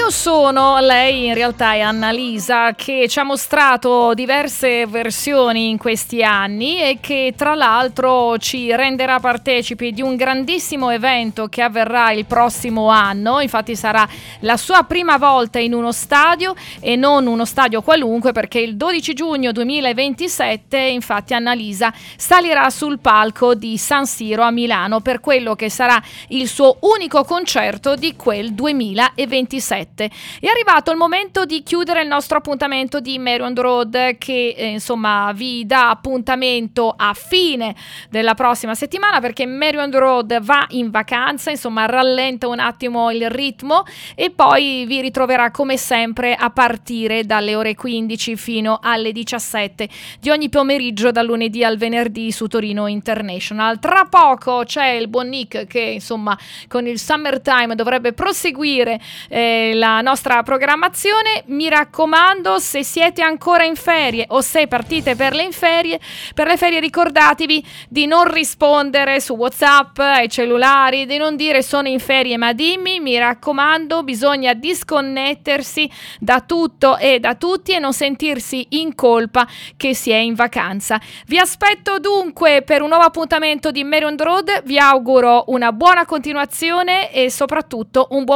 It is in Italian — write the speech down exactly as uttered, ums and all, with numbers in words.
Io sono, lei in realtà è Annalisa, che ci ha mostrato diverse versioni in questi anni e che tra l'altro ci renderà partecipi di un grandissimo evento che avverrà il prossimo anno. Infatti sarà la sua prima volta in uno stadio e non uno stadio qualunque, perché il dodici giugno duemilaventisette infatti Annalisa salirà sul palco di San Siro a Milano per quello che sarà il suo unico concerto di quel duemilaventisette. È arrivato il momento di chiudere il nostro appuntamento di Mary on the Road, che eh, insomma vi dà appuntamento a fine della prossima settimana, perché Mary on the Road va in vacanza, insomma rallenta un attimo il ritmo e poi vi ritroverà come sempre a partire dalle ore quindici fino alle diciassette di ogni pomeriggio, dal lunedì al venerdì, su Torino International. Tra poco c'è il buon Nick che insomma con il Summertime dovrebbe proseguire eh, la nostra programmazione. Mi raccomando, se siete ancora in ferie o se partite per le ferie, per le ferie ricordatevi di non rispondere su WhatsApp ai cellulari, di non dire sono in ferie ma dimmi. Mi raccomando, bisogna disconnettersi da tutto e da tutti e non sentirsi in colpa che si è in vacanza. Vi aspetto dunque per un nuovo appuntamento di Mary on the Road, vi auguro una buona continuazione e soprattutto un buon